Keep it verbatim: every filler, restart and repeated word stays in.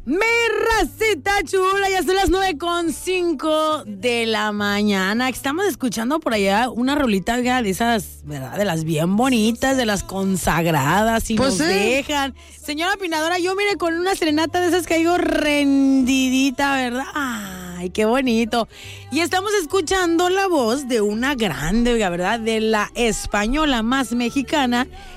Mi racita chula, ya son las nueve con cinco de la mañana. Estamos escuchando por allá una rolita oiga, de esas, ¿verdad? De las bien bonitas, de las consagradas. Y Pues nos sí. dejan. Señora Pinadora, yo mire con una serenata de esas que caigo rendidita, ¿verdad? Ay, qué bonito. Y estamos escuchando la voz de una grande, oiga, ¿verdad? De la española más mexicana.